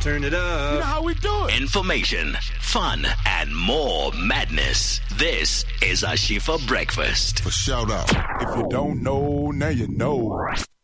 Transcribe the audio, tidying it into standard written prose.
Turn it up. You know how we do it. Information, fun, and more madness. This is Ashifa Breakfast. For shout out. If you don't know, now you know.